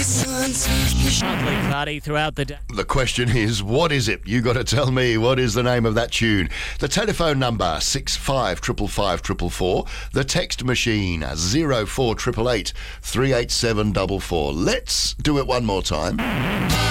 Partly cloudy throughout the day. The question is, what is it? You got to tell me what is the name of that tune. The telephone number 655544. The text machine 04888 38744. Let's do it one more time.